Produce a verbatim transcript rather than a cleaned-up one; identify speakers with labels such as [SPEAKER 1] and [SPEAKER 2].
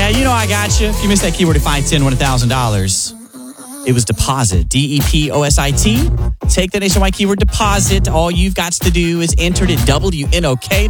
[SPEAKER 1] Yeah, you know I got you. If you missed that keyword at five ten, win one thousand dollars. It was deposit, D E P O S I T. Take the nationwide keyword deposit. All you've got to do is enter it at W N O K